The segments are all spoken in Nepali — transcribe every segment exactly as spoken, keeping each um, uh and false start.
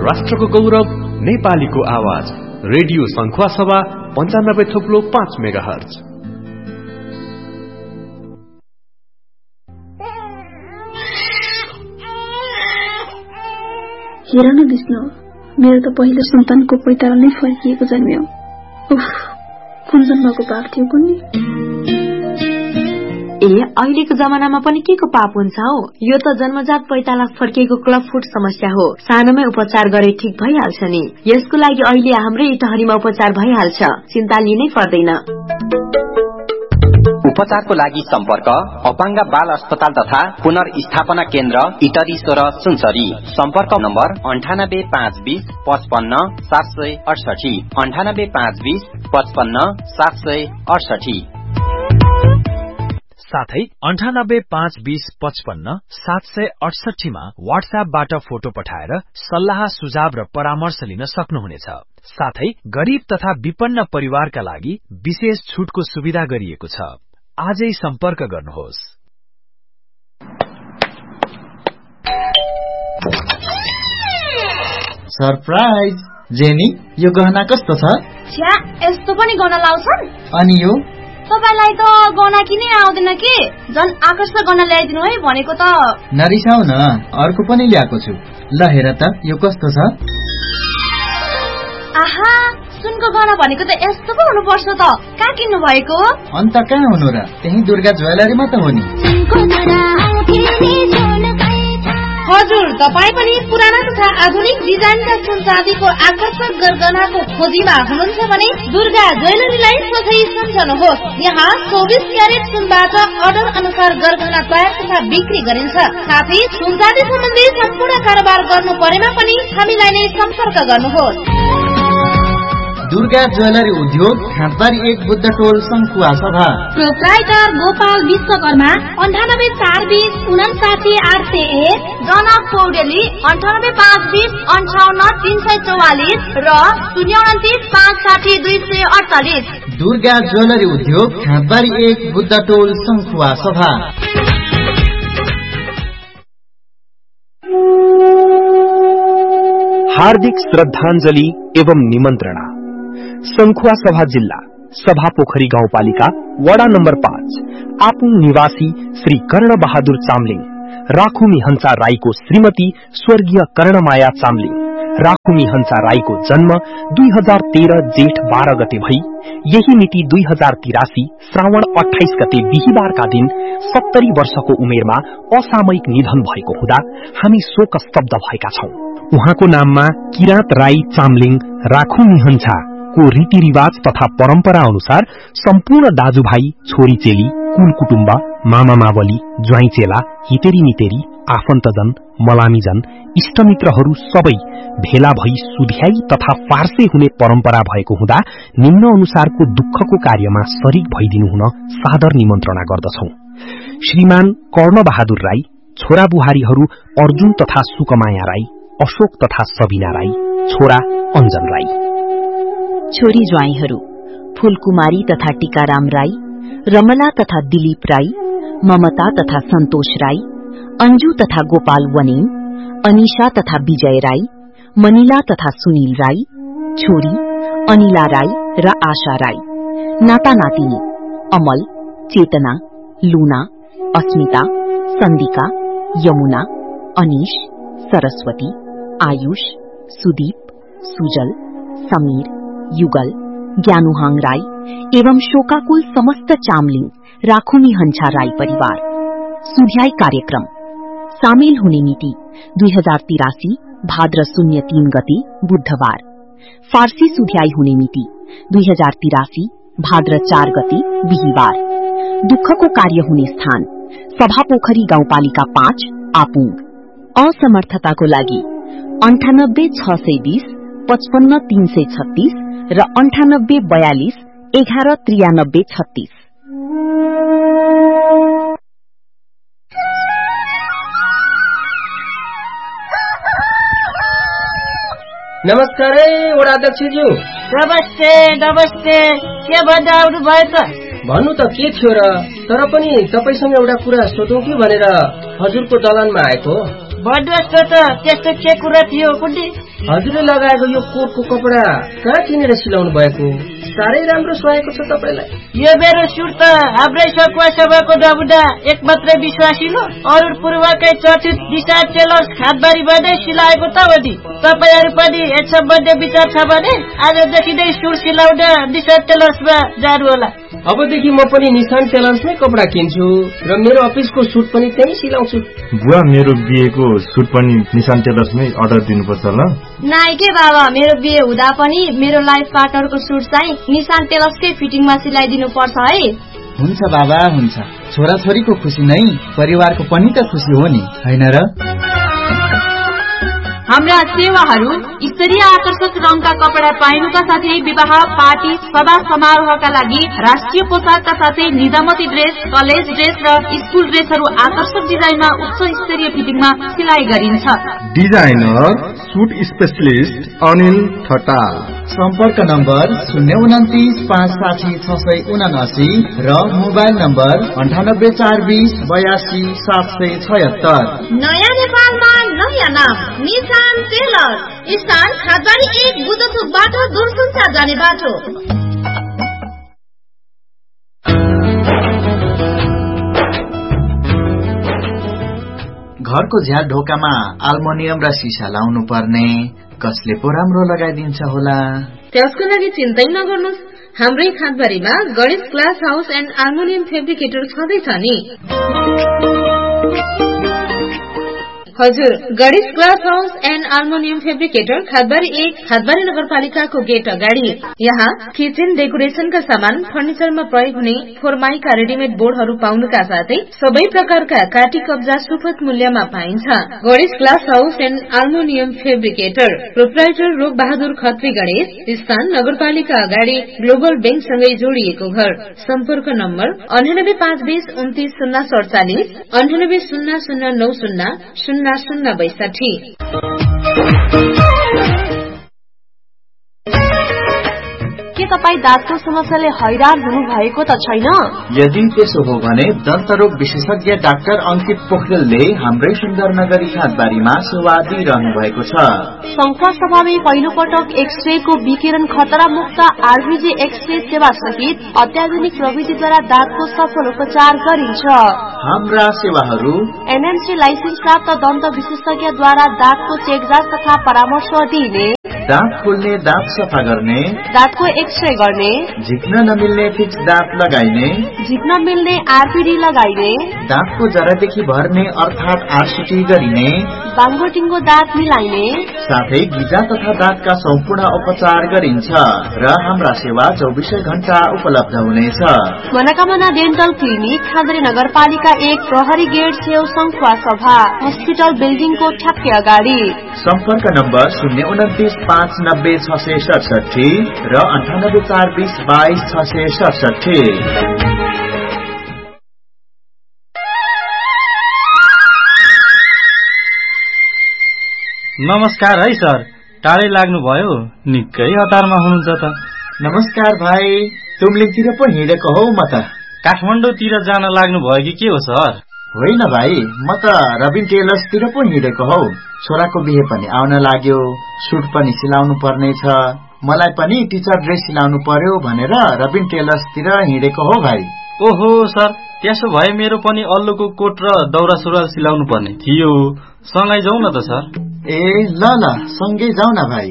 राष्ट्रको गौरव, नेपालीको आवाज, रेडियो संख्वा सभा पञ्चानब्बे थोप्लो पाँच मेगा हर्ज। हेर न विष्णु, मेरो त पहिलो सन्तानको पैताला नै फर्किएको जन्म्यो। उफ, कुन जन्मको पाप थियो कुन्नी? ए अहिलेको जमानामा पनि के को पाप हुन्छ हो? यो त जन्मजात पैताला फर्किएको क्लब फुट समस्या हो। सानोमै उपचार गरे ठीक भइहाल्छ नि। यसको लागि अहिले हाम्रै इटहरीमा उपचार भइहाल्छ, चिन्ता लिनै पर्दैन। उपचारको लागि सम्पर्क अपाङ्ग बाल अस्पताल तथा पुनर्स्थापना केन्द्र इटरी सोह्र सुनसरी। सम्पर्क नम्बर अन्ठानब्बे पाँच बीस पचपन्न सात सय अडसठी अन्ठानब्बे पाँच बीस पचपन्न सात सय अडसठी। साथै अन्ठानब्बे पाँच बीस पचपन्न सात सय अडसठीमा वाट्सएपबाट फोटो पठाएर सल्लाह सुझाव र परामर्श लिन सक्नुहुनेछ। साथै गरीब तथा विपन्न परिवारका लागि विशेष छुटको सुविधा गरिएको छ। आजै सम्पर्क गर्नुहोस्। सरप्राइज जेनी, यो गहना कस्तो छ? छ्या, यस्तो पनि गहना लाउँछन्? अनि यो तपाईलाई त गहना किनै आउँदैन के? झन् आकर्षक गहना ल्याइदिनु है भनेको त। नरिसाउ न, अर्को पनि ल्याएको छु। ल हेर त, यो कस्तो छ? आहा, सुनको गहना भनेको त यस्तो पो हुनुपर्छ त। कहाँ किन्नु भएको? अन्त कहाँ हुनु र, त्यही दुर्गा ज्वेलरीमा त हो नि। हजुर, तपाईँ पनि पुराना तथा आधुनिक डिजाइनका सुन चाँदीको आकर्षक गरगहनाको खोजीमा हुनुहुन्छ भने दुर्गा ज्वेलरीलाई सोझै सम्झनुहोस्। यहाँ चौबिस क्यारेट सुनबाट अर्डर अनुसार गरगहना तयार तथा बिक्री गरिन्छ। साथै सुन चाँदी सम्बन्धी सम्पूर्ण कारोबार गर्नु परेमा पनि हामीलाई नै सम्पर्क गर्नुहोस्। दुर्गा ज्वेलरी उद्योग, खाँदबारी एक बुद्ध टोल संखुवा सभा। प्रोप्राइटर गोपाल विश्वकर्मा, अन्ठानब्बे चार बीस उनासाठी आठ सय एक। जनक पौडेली, अन्ठानब्बे पाँच बीस अन्ठाउन्न तीन सय चौवालिस र शून्य उन्तिस पाँच साठी दुई सय अडचालिस। दुर्गा ज्वेलरी उद्योग, खाँदबारी एक बुद्ध टोल संखुवा सभा। हार्दिक श्रद्धाञ्जली एवं निमन्त्रणा। संखुवा सभा जिल्ला सभा पोखरी गाउँपालिका वडा नम्बर पाँच आपुङ निवासी श्री कर्ण बहादुर चामलिङ, राखुमी हंसा राईको श्रीमती स्वर्गीय कर्णमाया चामलिङ। राखुमी हंसा राईको जन्म दुई हजार तेह्र जेठ बाह्र गते भई यही मिति दुई हजार तिरासी श्रावण अठाइस गते बिहिबारका दिन सत्तरी वर्षको उमेरमा असामयिक निधन भएको हुँदा हामी शोक स्तब्ध भएका छौं। उहाँको नाममा किराँत राई चामलिङ राखुमी हंसा को रीतिरिवाज तथा परम्परा अनुसार सम्पूर्ण दाजुभाइ, छोरी चेली, कुल कुटुम्ब, मामा मावली, ज्वाइँ चेला, हितेरी मितेरी, आफन्तजन, मलामीजन, इष्टमित्रहरू सबै भेला भई सुध्याई तथा फार्से हुने परम्परा भएको हुँदा निम्न अनुसारको दुःखको कार्यमा शरीक भइदिनु हुन सादर निमन्त्रणा गर्दछौं। श्रीमान कर्ण बहादुर राई, छोरा बुहारीहरू अर्जुन तथा सुकमाया राई, अशोक तथा सबिना राई, छोरा अञ्जन राई। छोरी ज्वाइँहरू फूलकुमारी तथा टीकाराम राई, रमला तथा दिलीप राई, ममता तथा सन्तोष राई, अंजू तथा गोपाल वनेम, अनिशा तथा विजय राई, मनिला तथा सुनील राई, छोरी अनिला राई र आशा राई। नाता नातिनी अमल, चेतना, लुना, अस्मिता, सन्दिका, यमुना, अनिश, सरस्वती, आयुष, सुदीप, सुजल, समीर, युगल, ज्ञानुहाङ राई एवं शोकाकुल समस्त चामलिङ राखुमी हंसा राई परिवार। सुध्याई कार्यक्रम सामेल हुने मिति दुई हजार तिरासी भाद्र शून्य तीन गते बुधबार। फारसी सुध्याई हुने मिति दुई हजार तिरासी भाद्र चार गते बिहिबार। दुःखको कार्य हुने स्थान सभा पोखरी गाउँपालिका पाँच आपुङ। असमर्थताको लागि अन्ठानब्बे छ सय बीस पचपन्न तीन सय छत्तीस र अन्ठानब्बे बयालिस एघार त्रियानब्बे छत्तीस। नमस्कार है वडाध्यक्षज्यू। नमस्ते नमस्ते, के भन्दा आउनु भयो त? भन्नु त के थियो र, तर पनि तपाईसँग एउटा कुरा सोधौं कि भनेर हजुरको दलानमा आएको। बडोस् त त्यस्तो के कुरा थियो कुन्डी? हजुरले लगाएको यो कोटको कपडा कहाँ किनेर सिलाउनु भएको? साह्रै राम्रो सुहाएको छ तपाईलाई। यो मेरो सुट त हाम्रै सकुवा सभाको दबुडा एक मात्रै विश्वासिलो अरू पूर्वकै चर्चित दिशा टेलर्स खातबारीबाटै सिलाएको त हो नि। तपाईहरु पनि यस सम्बन्धी विचार छ भने आजदेखि नै सुट सिलाउन दिशा टेलर्समा जानु होला। अबदेखि म पनि निशान टेलर्समै कपडा किन्छु र मेरो अफिसको सुट पनि त्यही सिलाउँछु। बुवा मेरो बिहेको सुट पनि निशान टेलर्समै अर्डर दिनुपर्छ ल? नाइ के बाबा, मेरो बिहे हुँदा पनि मेरो लाइफ पार्टनरको सुट चाहिँ निशान टेलर्सकै फिटिङमा सिलाइदिनु पर्छ है। हुन्छ बाबा हुन्छ। छोराछोरीको खुसी नै परिवारको पनि त खुसी हो नि, हैन र? हाम्रा सेवाहरू स्तरीय आकर्षक रङका कपडा पाइनुका साथै विवाह, पार्टी, सभा समारोहका लागि राष्ट्रिय पोसाकका साथै निजामती ड्रेस, कलेज ड्रेस र स्कुल ड्रेसहरू आकर्षक डिजाइनमा उच्च स्तरीय फिटिङमा सिलाइ गरिन्छ। Designer suit specialist Anil Thatal. सम्पर्क नम्बर शून्य उन्तिस पाँच साठी छ सय उनासी र मोबाइल नम्बर अन्ठानब्बे चार बिस बयासी सात सय छयत्तर। नयाँ नेपालमा नयाँ नाम निशान टेलर, स्थान खातबारी एक बुद्धचोकबाट दूरसञ्चार जाने बाटो। घरको झ्याल ढोकामा आल्मुनियम र सिसा लाउनु पर्ने, कसले पो राम्रो लगाइदिन्छ होला? त्यसको लागि चिन्तै नगर्नुहोस्, हाम्रै खातबारीमा Ganesh glass house and aluminium fabricator छँदैछ नि। हजुर, Ganesh glass house and aluminium fabricator खातबारी एक खातबारी नगरपालिकाको गेट अगाडि। यहाँ किचन डेकोरेसनका सामान, फर्निचरमा प्रयोग हुने फोरमाइका रेडिमेड बोर्डहरू पाउनुका साथै सबै प्रकारका काटी कब्जा सुपथ मूल्यमा पाइन्छ। Ganesh glass house and aluminium fabricator, proprietor रोग बहादुर खत्री गणेश, स्थान नगरपालिका अगाडि ग्लोबल बैंकसँगै जोडिएको घर। सम्पर्क नम्बर अन्ठानब्बे पाँच बीस उन्तिस शून्य सडचालिस, अन्ठानब्बे शून्य शून्य नौ शून्य शून्य शून्य बैसाठी। के तपाईँ दाँतको समस्याले हैरान हुनु भएको त छैन? यदि त्यसो हो भने दन्तरोग विशेषज्ञ डाक्टर अंकित पोखरेलले हाम्रै सुन्दरनगरी खातबारीमा सेवा दिइरहनु भएको छ। संस्था सभामै पहिलो पटक एक्सरे को विकिरण खतरा मुक्त आरबीजी एक्सरे सेवा सहित अत्याधुनिक प्रविधिद्वारा दाँतको सफल उपचार गरिन्छ। हाम्रा सेवाहरू एनएमसी लाइसेन्स प्राप्त दन्त विशेषज्ञद्वारा दाँतको चेकजाँच तथा परामर्श दिइने, दाँत खोल्ने, दाँत सफा गर्ने, दाँतको एक्सरे गर्ने, झिक्न नमिल्ने फिक्स दाँत लगाइने, झिक्न मिल्ने आरपीडी लगाइने, दाँतको जरादेखि भर्ने अर्थात आरसीटी गरिने, बाङ्गोटिङ्गो दाँत मिलाइने, साथै गिजा तथा दाँतका सम्पूर्ण उपचार गरिन्छ र हाम्रा सेवा चौबिसै घण्टा उपलब्ध हुनेछ। मनोकामना डेन्टल क्लिनिक, खादरी नगरपालिका एक, प्रहरी गेट छेउ, संखुवा सभा हस्पिटल बिल्डिङको ठ्याक्कै अगाडि। सम्पर्क नम्बर शून्य उन्तिस पाँच नब्बे छ सय सडसठी र अन्ठानब्बे चार बिस बाइस छ सय सडसठी। नमस्कार है सर, टाढै लाग्नुभयो, निकै हतारमा हुनुहुन्छ त। नमस्कार भाइ, तुमलिङतिर पो हिँडेको हौ म त। काठमाडौँतिर जान लाग्नु भयो कि के हो सर? होइन भाइ, म त रबिन टेलर्सतिर पो हिँडेको हौ। छोराको बिहे पनि आउन लाग्यो, सुट पनि सिलाउनु पर्ने छ, मलाई पनि टिचर ड्रेस सिलाउनु पर्यो भनेर रबिन टेलर्सतिर हिँडेको हो भाइ। ओहो सर, त्यसो भए मेरो पनि अल्लुको कोट र दौरा सुरुवाल सिलाउनु पर्ने थियो, सँगै जाउँ न त सर। ए ल ल, सँगै जाउँ न भाइ।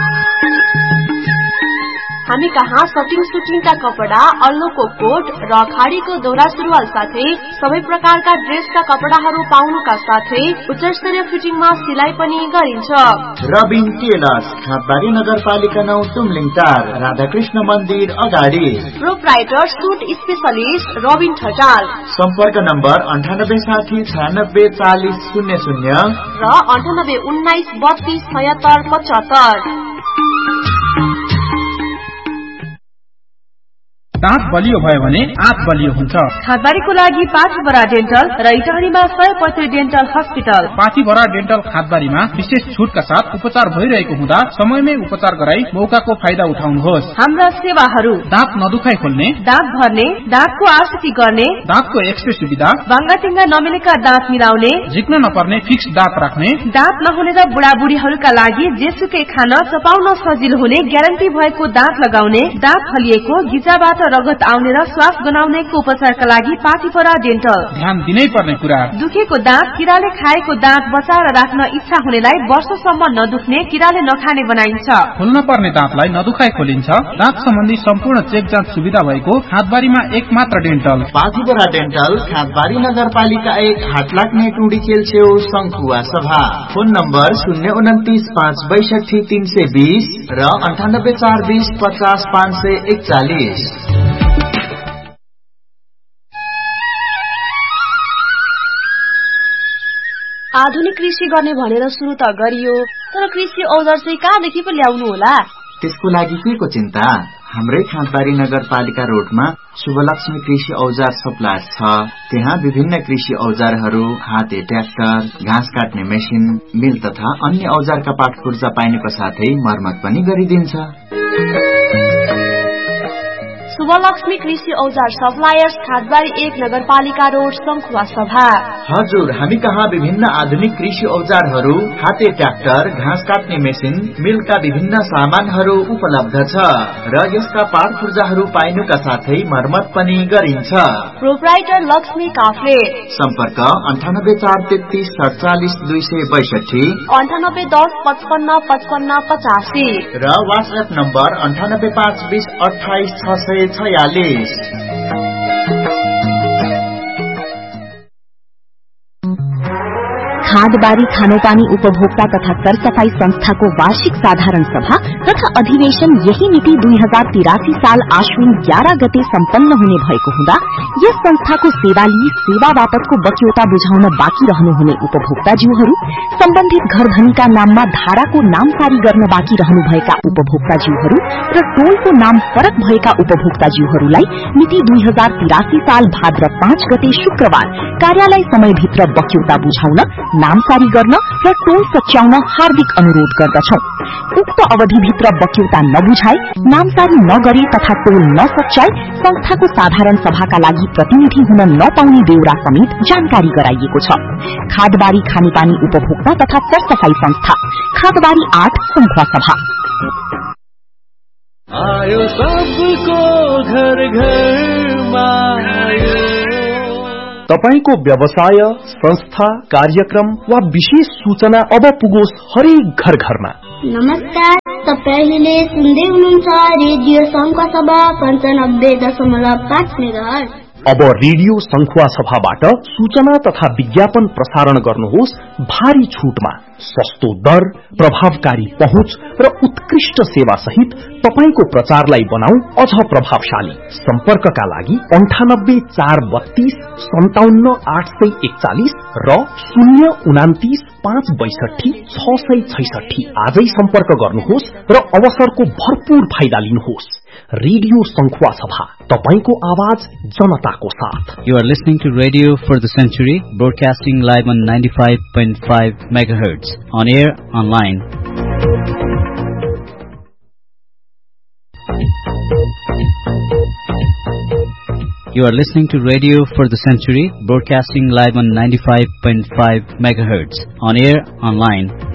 हामी कहाँ सटिङ सुटिङका कपडा, अल्लोको कोट र खाडीको दौरा सुरुवाल साथै सबै प्रकारका ड्रेसका कपडाहरू पाउनुका साथै उच्चस्तरीय फिटिङमा सिलाइ पनि गरिन्छ। रबिन टेलर्स, खातबारी नगरपालिका नौ, तुमलिङ चार, राधाकृष्ण मन्दिर अगाडि। Proprietor suit specialist Rabin Thatal. सम्पर्क नम्बर अन्ठानब्बे साठी छयानब्बे चालिस शून्य शून्य र अन्ठानब्बे उन्नाइस बत्तीस छयत्तर पचहत्तर। दाँत बलियो भयो भने आँत बलियो हुन्छ। खादबारीको लागि पाथीभरा डेन्टल र इटहरीमा सय पैँतिस डेन्टल हस्पिटल। पाथीभरा डेन्टल खादबारीमा विशेष छुटका साथ उपचार भइरहेको हुँदा समयमै उपचार गराई मौकाको फाइदा उठाउनुहोस्। हाम्रा सेवाहरू दाँत नदुखाइ खोल्ने, दाँत भर्ने, दाँतको आरसीटी गर्ने, दाँतको एक्सरे सुविधा, बाङ्गाटिङ्गा नमिलेका दाँत मिलाउने, झिक्न नपर्ने फिक्स दाँत राख्ने, दाँत नहुने र बुढाबुढीहरूका लागि जेसुकै खान चपाउन सजिलो हुने ग्यारेन्टी भएको दाँत लगाउने, दाँत फलिएको, गिजाबाट रगत आउने र श्वास गनाउनेको उपचारका लागि पाथीभरा डेन्टल। ध्यान दिनै पर्ने कुरा, दुखेको दाँत, किराले खाएको दाँत बचाएर राख्न इच्छा हुनेलाई वर्षसम्म नदुख्ने, किराले नखाने बनाइन्छ। खोल्न पर्ने दाँतलाई नदुखाइ खोलिन्छ। दाँत सम्बन्धी सम्पूर्ण चेक जाँच सुविधा भएको खादबारीमा एक मात्र डेन्टल। पाथीभरा डेन्टल, खादबारी नगरपालिका एक, हाटलाग्ने टुडी चेल्छेउ, संखुवा सभा। फोन नम्बर शून्य उन्तिस पाँच बैसठी तीन सय बीस र अन्ठानब्बे चार बीस पचास पाँच सय एकचालिस। आधुनिक कृषि गर्ने भनेर सुरु त गरियो, तर कृषि औजार चाहिँ कहाँदेखि पो ल्याउनु होला? त्यसको लागि के को चिन्ता? हाम्रै खादबारी नगरपालिका रोडमा शुभलक्ष्मी कृषि औजार सप्लायर छ। त्यहाँ विभिन्न कृषि औजारहरू, हाते ट्र्याक्टर, घाँस काट्ने मेसिन, मिल तथा अन्य औजारका पाटपुर्जा पाइनुको साथै मर्मत पनि गरिदिन्छ। शुभलक्ष्मी कृषि औजार सप्लायर्स, खादबारी एक, नगरपालिका रोड, संखुवा सभा। हजुर, हामी कहाँ विभिन्न आधुनिक कृषि औजारहरू, हाते ट्र्याक्टर, घाँस काट्ने मेसिन, मिलका विभिन्न सामानहरू उपलब्ध छ र यसका पाटपुर्जाहरू पाइनुका साथै मर्मत पनि गरिन्छ। प्रोप्राइटर लक्ष्मी काफ्ले। सम्पर्क अन्ठानब्बे चार तेत्तीस सडचालिस दुई सय बैसठी, अन्ठानब्बे दस पचपन्न पचपन्न पचासी र वाट्सएप नम्बर अन्ठानब्बे पाँच बीस अठाइस छ सय छयालिस। खादबारी खानोपानी उपभोक्ता तथा सरसफाई संस्थाको वार्षिक साधारण सभा तथा अधिवेशन यही मिति दुई हजार तिरासी साल आश्विन ग्यारह गते सम्पन्न हुने भएको हुँदा यस संस्थाको सेवा लिई सेवा बापतको बक्यौता बुझाउन बाँकी रहनुहुने उपभोक्ताज्यूहरू, सम्बन्धित घरधनीका नाममा धाराको नामसारी गर्न बाँकी रहनुभएका उपभोक्ताज्यूहरू र टोलको नाम फरक भएका उपभोक्ताज्यूहरूलाई मिति दुई हजार तिरासी साल भाद्र पाँच गते शुक्रबार कार्यालय समयभित्र बक्यौता बुझाउन, नामसारी गर्न र टोल सच्याउन हार्दिक अनुरोध गर्दछौं। उक्त अवधिभित्र बक्यौता नबुझाए, नामसारी नगरे तथा टोल नसच्याए संस्थाको साधारण सभाका लागि प्रतिनिधि हुन नपाउने बेहोरा समेत जानकारी गराइएको छ। खादबारी खानेपानी उपभोक्ता तथा सरसफाई संस्था, खादबारी आठ, संखुवा सभा। आयो सबको घर घरमा तपाईको व्यवसाय, संस्था, कार्यक्रम वा विशेष सूचना अब पुगोस् हरेक घर घरमा। नमस्कार, तपाईले सुन्दै हुनुहुन्छ रेडियो संखुवा सभा पन्चानब्बे दशमलव पाँच मेगाहर्ज। अब रेडियो संखुवा सभाबाट सूचना तथा विज्ञापन प्रसारण गर्नुहोस् भारी छूटमा। सस्तो दर, प्रभावकारी पहुँच र उत्कृष्ट सेवा सहित तपाईको प्रचारलाई बनाऊ अझ प्रभावशाली। सम्पर्कका लागि अन्ठानब्बे चार बत्तीस सन्ताउन्न आठ सय एकचालिस र शून्य उनातिस पाँच बैसठी छ सय छैसठी आजै सम्पर्क गर्नुहोस् र अवसरको भरपूर फाइदा लिनुहोस्। रेडियो संखुवा सभा, तपाईको आवाज जनताको साथ। You are listening to Radio for the Century, broadcasting live on ninety-five point five megahertz, on air, online. You are listening to Radio for the Century, broadcasting live on ninety-five point five megahertz, on air, online.